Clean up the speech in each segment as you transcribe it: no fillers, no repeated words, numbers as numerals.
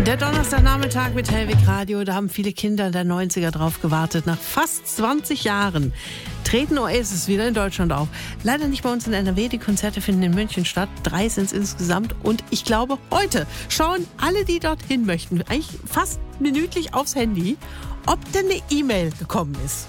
Der Donnerstagnachmittag mit Hellwig Radio, da haben viele Kinder der 90er drauf gewartet. Nach fast 20 Jahren treten Oasis wieder in Deutschland auf. Leider nicht bei uns in NRW, die Konzerte finden in München statt. 3 sind es insgesamt und ich glaube, heute schauen alle, die dorthin möchten, eigentlich fast minütlich aufs Handy, ob denn eine E-Mail gekommen ist.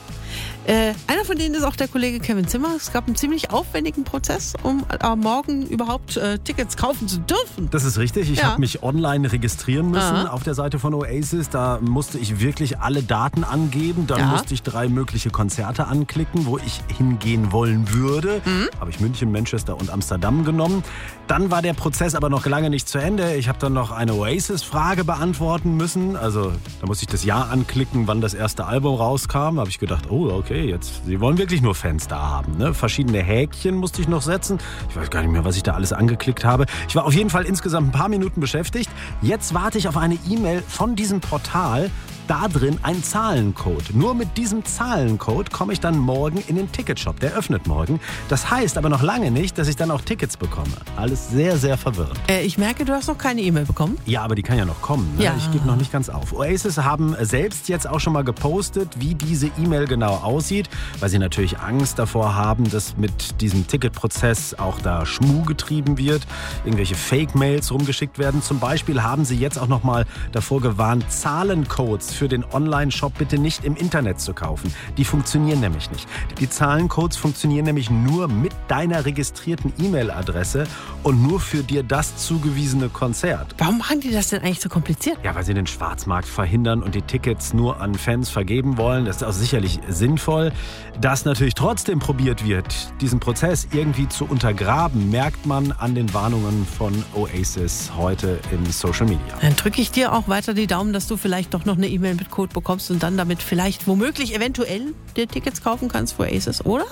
Einer von denen ist auch der Kollege Kevin Zimmer. Es gab einen ziemlich aufwendigen Prozess, um am Morgen überhaupt Tickets kaufen zu dürfen. Das ist richtig. Ich habe mich online registrieren müssen auf der Seite von Oasis. Da musste ich wirklich alle Daten angeben. Dann musste ich 3 mögliche Konzerte anklicken, wo ich hingehen wollen würde. Habe ich München, Manchester und Amsterdam genommen. Dann war der Prozess aber noch lange nicht zu Ende. Ich habe dann noch eine Oasis-Frage beantworten müssen. Also da musste ich das Jahr anklicken, wann das erste Album rauskam. Da habe ich gedacht, oh, okay, jetzt, Sie wollen wirklich nur Fans da haben. Ne? Verschiedene Häkchen musste ich noch setzen. Ich weiß gar nicht mehr, was ich da alles angeklickt habe. Ich war auf jeden Fall insgesamt ein paar Minuten beschäftigt. Jetzt warte ich auf eine E-Mail von diesem Portal. Da drin ein Zahlencode. Nur mit diesem Zahlencode komme ich dann morgen in den Ticketshop. Der öffnet morgen. Das heißt aber noch lange nicht, dass ich dann auch Tickets bekomme. Alles sehr, sehr verwirrend. Ich merke, du hast noch keine E-Mail bekommen. Ja, aber die kann ja noch kommen. Ne? Ja. Ich gebe noch nicht ganz auf. Oasis haben selbst jetzt auch schon mal gepostet, wie diese E-Mail genau aussieht, weil sie natürlich Angst davor haben, dass mit diesem Ticketprozess auch da Schmuh getrieben wird, irgendwelche Fake-Mails rumgeschickt werden. Zum Beispiel haben sie jetzt auch noch mal davor gewarnt, Zahlencodes für den Online-Shop bitte nicht im Internet zu kaufen. Die funktionieren nämlich nicht. Die Zahlencodes funktionieren nämlich nur mit deiner registrierten E-Mail-Adresse und nur für dir das zugewiesene Konzert. Warum machen die das denn eigentlich so kompliziert? Ja, weil sie den Schwarzmarkt verhindern und die Tickets nur an Fans vergeben wollen. Das ist auch sicherlich sinnvoll. Dass natürlich trotzdem probiert wird, diesen Prozess irgendwie zu untergraben, merkt man an den Warnungen von Oasis heute in Social Media. Dann drücke ich dir auch weiter die Daumen, dass du vielleicht doch noch eine E-Mail mit Code bekommst und dann damit vielleicht womöglich eventuell dir Tickets kaufen kannst für Oasis, oder?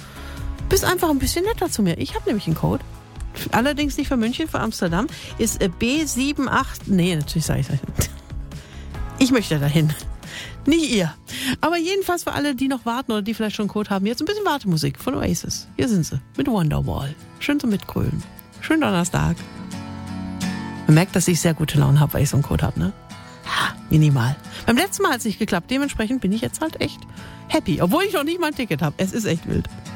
Bist einfach ein bisschen netter zu mir. Ich habe nämlich einen Code. Allerdings nicht für München, für Amsterdam. Ist B78... Nee, natürlich sage ich das nicht. Ich möchte dahin. Nicht ihr. Aber jedenfalls für alle, die noch warten oder die vielleicht schon einen Code haben, jetzt ein bisschen Wartemusik von Oasis. Hier sind sie mit Wonderwall. Schön zum Mitgrölen. Schönen Donnerstag. Man merkt, dass ich sehr gute Laune habe, weil ich so einen Code habe, ne? Ha, minimal. Beim letzten Mal hat es nicht geklappt. Dementsprechend bin ich jetzt halt echt happy. Obwohl ich noch nicht mal ein Ticket habe. Es ist echt wild.